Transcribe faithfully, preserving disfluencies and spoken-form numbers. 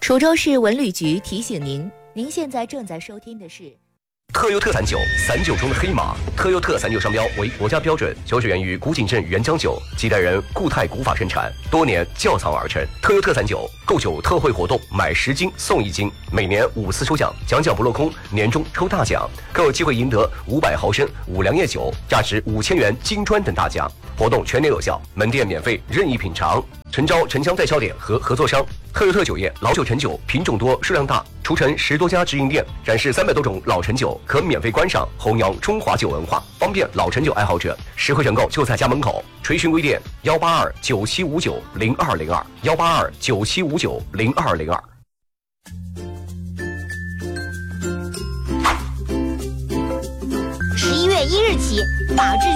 滁州市文旅局提醒您，您现在正在收听的是特优特散酒，散酒中的黑马。特优特散酒商标为国家标准，酒水源于古井镇原浆酒，几代人固态古法生产，多年窖藏而成。特优特散酒购酒特惠活动，买十斤送一斤，每年五次抽奖，奖奖不落空，年终抽大奖，更有机会赢得五百毫升五粮液酒，价值五千元金砖等大奖。活动全年有效，门店免费任意品尝。诚招城乡代销点和合作商。特优特酒业老酒陈酒品种多数量大，除城十多家直营店，展示三百多种老陈酒，可免费观赏，弘扬中华酒文化，方便老陈酒爱好者。实惠选购就在家门口。垂询微店幺八二九七五九零二零二幺八二九七五九零二零二。 十一月一日起，法制